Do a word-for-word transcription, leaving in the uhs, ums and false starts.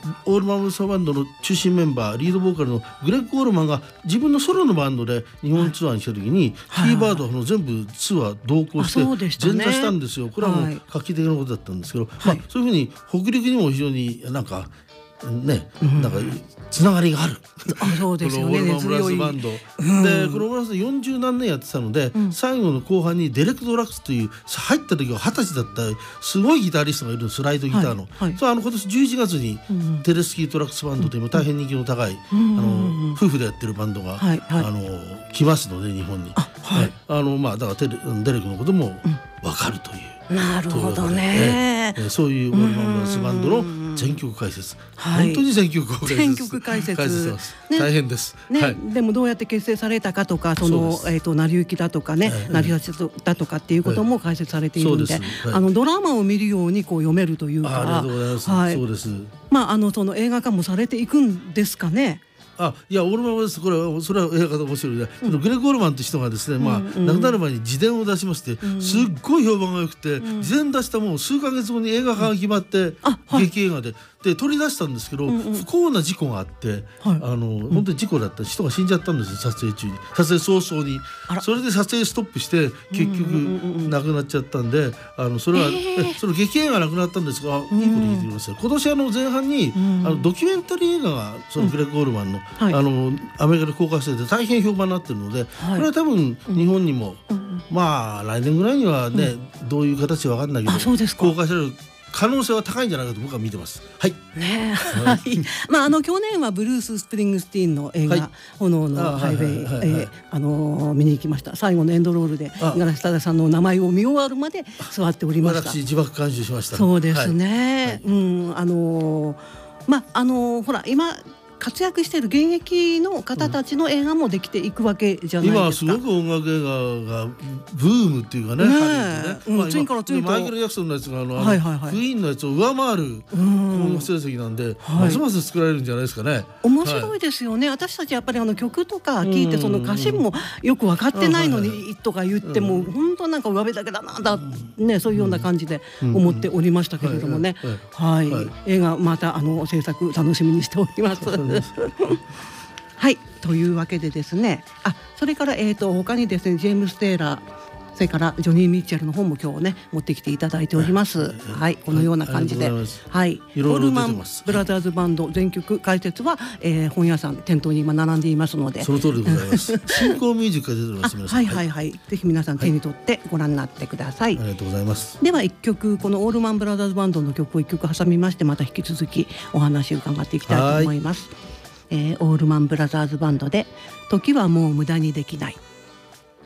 オールマンブルースバンドの中心メンバーリードボーカルのグレッグ・オールマンが自分のソロのバンドで日本ツアーにした時に、はい、キーバードの全部ツアー同行して前座したんですよ。これはもう画期的なことだったんですけど、はい、まあ、そういうふうに北陸にも非常になんかね、なんかつながりがある。 あ、そうですよね。 このオールマンブラスバンド、うん、でこのブラスよんじゅうなんねんやってたので、うん、最後の後半にデレク・ドラックスという入った時ははたちだったすごいギタリストがいるの、スライドギターの、はいはい、そうあの今年じゅういちがつに、うん、テレスキー・トラックスバンドという大変人気の高い、うん、あの夫婦でやってるバンドが、はいはい、あの来ますので日本に、あ、はい、あのまあだからテレデレクのことも分かるという、 なるほどね、 えー、そういうオールマンブラスバンドの全曲解説、はい、本当に全曲解説、 全曲解説、 解説ね、大変です、 ね、 はい、 でもどうやって結成されたかとか、そのえっと成り行きだとかね、えー、成り立ちだとかっていうことも解説されているので、はい、あのドラマを見るようにこう読めるというか、 あ、ありがとうございます、はい、そうです。 まああのその映画化もされていくんですかね。 あ、いやオールマンです。これはそれは映画で面白いで、うん、そのグレッグ・オールマンという人がですね、まあ、うんうん、亡くなる前に自伝を出しまして、うん、すっごい評判が良くて、うん、自伝出したもう数ヶ月後に映画化が決まって、うん、劇映画でで取り出したんですけど、うんうん、不幸な事故があって、はい、あの、うん、本当に事故だった人が死んじゃったんですよ、撮影中に、撮影早々に。それで撮影ストップして結局亡くなっちゃったんで、あのそれは、えー、その劇映画がなくなったんですが、いいこと聞いてください。今年あの前半に、うん、あのドキュメンタリー映画がそのグレッグ・オールマンの、うん、あのアメリカで公開されて大変評判になってるので、はい、これは多分日本にも、うん、まあ来年ぐらいにはね、うん、どういう形か分かんないけど公開される可能性は高いんじゃないかと僕は見てます。はい。ね、 はい。まああの去年はブルース・スプリングスティーンの映画、はい、炎のハイウェイ、あの見に行きました。最後のエンドロールで五十嵐忠さんの名前を見終わるまで座っておりました。 私自爆監修しました、ね。 そうですね。はい、うん、あのまああのほら今。活躍している現役の方たちの映画もできていくわけじゃないですか。 今はすごく音楽映画がブームっていうかね、次から次とマイケル・ジャクソンのやつがあの、はいはいはい、クイーンのやつを上回る興行成績なんで、ますます作られるんじゃないですかね。 面白いですよね、はい、私たちやっぱりあの曲とか聞いてその歌詞もよく分かってないのにとか言っても本当なんか上辺だけだなだ、ね、そういうような感じで思っておりましたけれどもね、はい、映画またあの制作楽しみにしております。はい、というわけでですね、あ、それからえーと他にですねジェームス・テイラー、それからジョニー・ミッチェルの本も今日ね持ってきていただいております。はい、このような感じで、はい、オールマンブラザーズバンド全曲解説は、えー、本屋さん店頭に今並んでいますので、 その通りでございます。新興ミュージックが出てます。 はいはいはい、ぜひ皆さん手に取ってご覧になってください。 ありがとうございます。 では一曲このオールマンブラザーズバンドの曲を一曲挟みましてまた引き続きお話を伺っていきたいと思います。えー、オールマンブラザーズバンドで時はもう無駄にできない。